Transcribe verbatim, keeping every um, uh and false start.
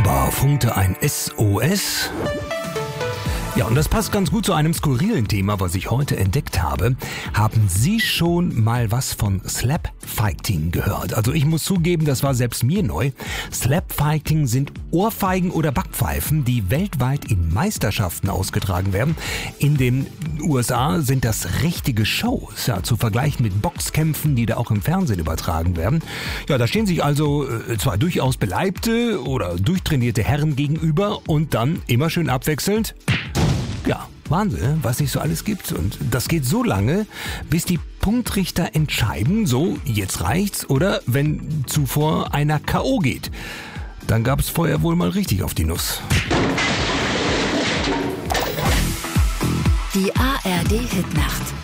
Da funkte ein S O S. Ja, und das passt ganz gut zu einem skurrilen Thema, was ich heute entdeckt habe. Haben Sie schon mal was von Slapfighting gehört? Also ich muss zugeben, das war selbst mir neu. Slapfighting sind Ohrfeigen oder Backpfeifen, die weltweit in Meisterschaften ausgetragen werden. In den U S A sind das richtige Shows, ja, zu vergleichen mit Boxkämpfen, die da auch im Fernsehen übertragen werden. Ja, da stehen sich also äh, zwar durchaus beleibte oder durchtrainierte Herren gegenüber und dann immer schön abwechselnd. Ja, Wahnsinn, was es so alles gibt. Und das geht so lange, bis die Punktrichter entscheiden, so, jetzt reicht's, oder wenn zuvor einer K O geht. Dann gab's vorher wohl mal richtig auf die Nuss. Die A R D Hitnacht.